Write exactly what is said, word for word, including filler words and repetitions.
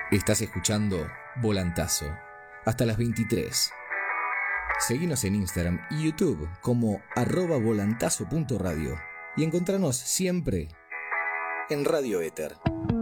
Estás escuchando Volantazo hasta las veintitrés. Seguinos en Instagram y YouTube como arroba volantazo punto radio y encontranos siempre en Radio Éter.